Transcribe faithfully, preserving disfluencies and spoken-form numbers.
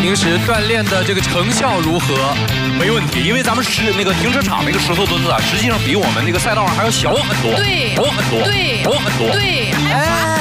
平时锻炼的这个成效如何？ 没问题，因为咱们是那个停车场那个石头墩子啊，实际上比我们那个赛道上还要小很多， 对， 薄很多， 对， 薄很多， 对，还滑。